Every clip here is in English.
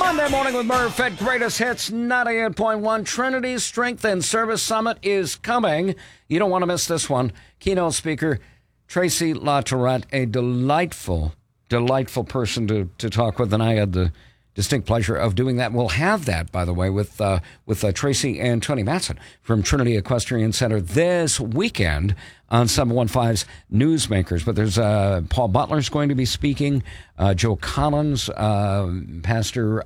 Monday morning with Murph at Greatest Hits 98.1. Trinity's Strength and Service Summit is coming. You don't want to miss this one. Keynote speaker Tracy LaTourette, a delightful person to talk with, and I had the distinct pleasure of doing that. We'll have that, by the way, with Tracy and Tony Matson from Trinity Equestrian Center this weekend on 715's Newsmakers. But there's Paul Butler's going to be speaking, Joe Collins, Pastor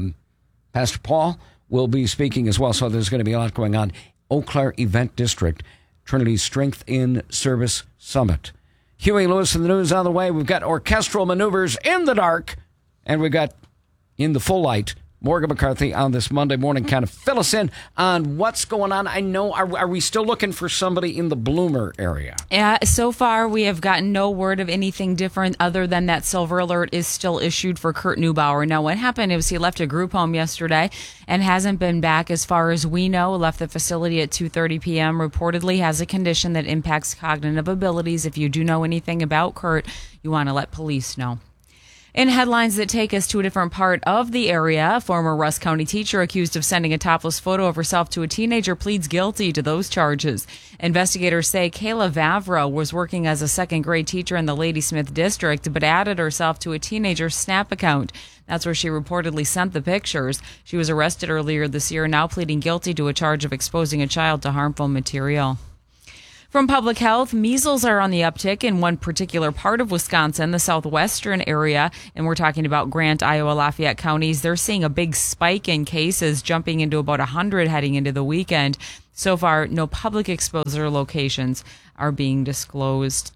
Paul will be speaking as well. So there's going to be a lot going on. Eau Claire Event District, Trinity's Strength in Service Summit. Huey Lewis in the news on the way. We've got orchestral maneuvers in the dark, and we've got in the full light, Morgan McCarthy on this Monday morning. Kind of fill us in on what's going on. I know, are we still looking for somebody in the Bloomer area? Yeah, so far we have gotten no word of anything different other than that silver alert is still issued for Kurt Neubauer. Now, what happened is he left a group home yesterday and hasn't been back as far as we know. Left the facility at 2:30 p.m. Reportedly has a condition that impacts cognitive abilities. If you do know anything about Kurt, you want to let police know. In headlines that take us to a different part of the area, a former Rusk County teacher accused of sending a topless photo of herself to a teenager pleads guilty to those charges. Investigators say Kayla Vavra was working as a second-grade teacher in the Ladysmith district, but added herself to a teenager's Snap account. That's where she reportedly sent the pictures. She was arrested earlier this year, now pleading guilty to a charge of exposing a child to harmful material. From public health, measles are on the uptick in one particular part of Wisconsin, the southwestern area, and we're talking about Grant, Iowa, Lafayette counties. They're seeing a big spike in cases, jumping into about 100 heading into the weekend. So far, no public exposure locations are being disclosed.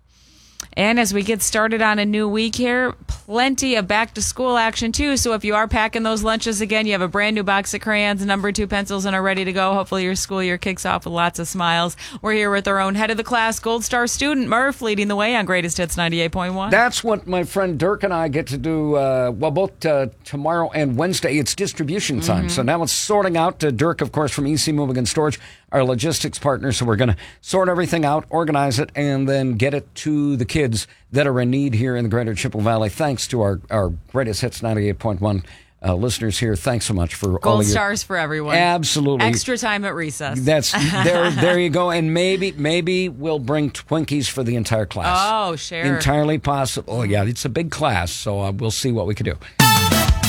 And as we get started on a new week here, plenty of back-to-school action, too. So if you are packing those lunches again, you have a brand new box of crayons, number 2 pencils, and are ready to go. Hopefully your school year kicks off with lots of smiles. We're here with our own head of the class, Gold Star student Murph, leading the way on Greatest Hits 98.1. That's what my friend Dirk and I get to do, both tomorrow and Wednesday. It's distribution time. So now it's sorting out. Dirk, of course, from EC Moving and Storage, our logistics partner. So we're going to sort everything out, organize it, and then get it to the kids that are in need here in the greater Chippewa Valley. Thanks to our Greatest Hits 98.1 listeners here. Thanks so much for all of your... Gold stars for everyone. Absolutely. Extra time at recess. That's there you go. And maybe we'll bring Twinkies for the entire class. Oh, sure. Entirely possible. Oh, yeah, it's a big class, so we'll see what we can do.